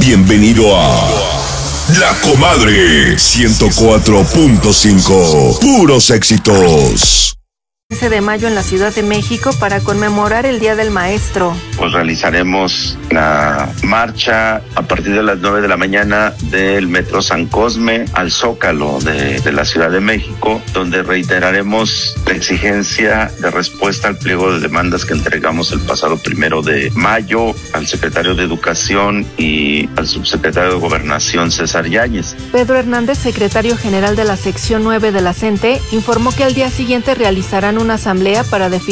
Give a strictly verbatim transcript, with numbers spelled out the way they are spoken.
Bienvenido a La Comadre ciento cuatro punto cinco. Puros éxitos. quince de mayo en la Ciudad de México para conmemorar el Día del Maestro. Pues realizaremos la marcha a partir de las nueve de la mañana del Metro San Cosme al Zócalo de, de la Ciudad de México, donde reiteraremos la exigencia de respuesta al pliego de demandas que entregamos el pasado primero de mayo al secretario de Educación y al subsecretario de Gobernación, César Yáñez. Pedro Hernández, secretario general de la sección nueve de la C E N T E, informó que al día siguiente realizarán una asamblea para definir